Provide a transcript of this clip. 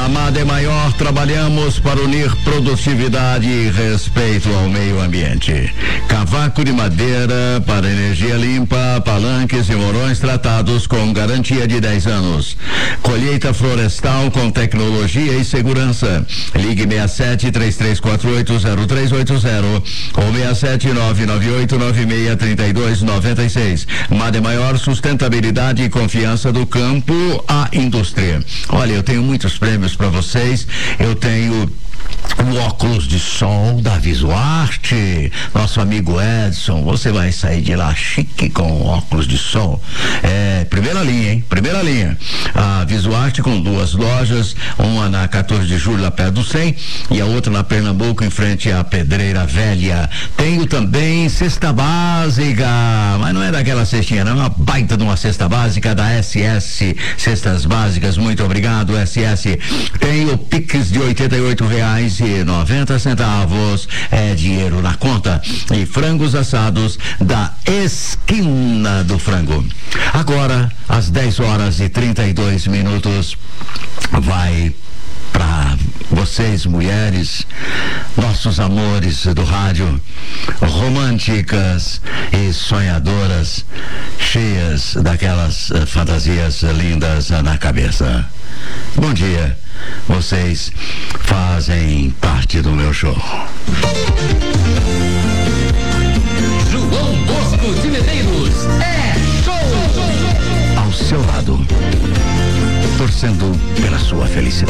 Na Made Maior trabalhamos para unir produtividade e respeito ao meio ambiente. Cavaco de madeira para energia limpa, palanques e morões tratados com garantia de 10 anos. Colheita florestal com tecnologia e segurança. Ligue 67-3348-0380 ou 67-998-963296. Made Maior, sustentabilidade e confiança do campo à indústria. Olha, eu tenho muitos prêmios para vocês. Eu tenho o óculos de sol da Visuarte, nosso amigo Edson. Você vai sair de lá chique com óculos de sol. Primeira linha, hein? Primeira linha. A Visuarte com 2 lojas, uma na 14 de julho, lá perto do 100, e a outra na Pernambuco, em frente à Pedreira Velha. Tenho também cesta básica, mas não é daquela cestinha, não, é uma baita de uma cesta básica da SS Cestas Básicas. Muito obrigado, SS. Tenho Pix de R$88,90, é dinheiro na conta. E frangos assados da Esquina do Frango. Agora, às 10h32, vai para vocês, mulheres, nossos amores do rádio, românticas e sonhadoras, cheias daquelas fantasias lindas na cabeça. Bom dia, vocês fazem parte do meu show. João Bosco de Medeiros é show! Ao seu lado, torcendo pela sua felicidade.